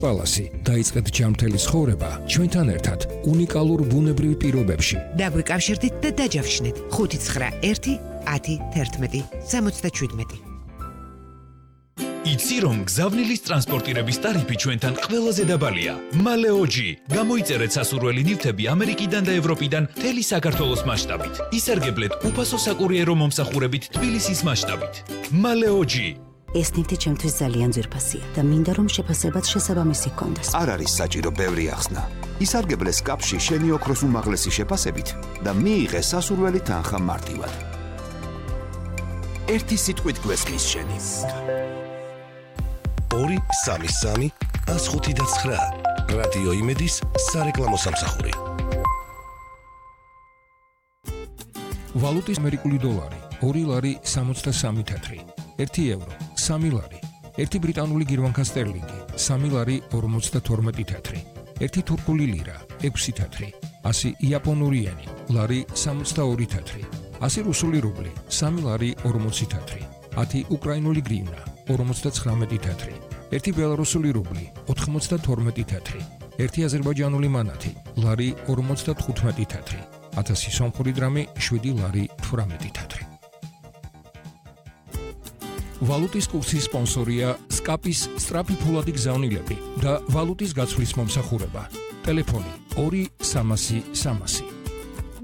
პალასი დაიწყეთ ჯანმრთელი ცხოვრება ჩვენთან ერთად უნიკალურ ბუნებრივ პირობებში. დაგვიკავშირდით და დაჯავშნეთ 591-1011-77. იცი რომ გზავნილის ტრანსპორტირების ტარიფი ჩვენთან ყველაზე დაბალია. მალეოჯი. გამოიწერეთ სასურველი ნივთები ამერიკიდან და ევროპიდან მთელი საქართველოს მასშტაბით. ისარგებლეთ უფასო საკურიერო მომსახურებით თბილისის მასშტაბით. მალეოჯი. ეს ნივთი ჩემთვის ძალიან ძვირფასია და მინდა რომ შეფასებაც შესაბამისი ჰქონდეს. არ არის საჭირო ბევრი ახსნა. ისარგებლე სკაფში შენი ოქროს უმაღლესი შეფასებით და მიიღე სასურველი თანხა მარტივად. ერთი სიტყვით გვესმის შენი. 2-3-3-105-9 რადიო იმედის სარეკლამო სამსახური. ვალუტის ამერიკული დოლარი 2 ლარი 63 თეთრი, 1 ევრო 3 ლარი, 1 ბრიტანული გირვანქა სტერლინგი 3 ლარი 52 თეთრი, 1 თურქული ლირა 6 თეთრი, 100 იაპონური ენი ლარი 62 თეთრი, 100 რუსული რუბლი 3 ლარი 40 თეთრი, 10 უკრაინული გრივნა 59 თეთრი, 1 ბელარუსული რუბლი 92 თეთრი, 1 აზერბაიჯანული მანათი ლარი 55 თეთრი, 1000 სომხური დრამი 7 ლარი 18 თეთრი. ვალუტის კურსის სპონსორია სკაპის სწრაფი ფულადი გზავნილები და ვალუტის გაცვლის მომსახურება. ტელეფონი 2-300-300.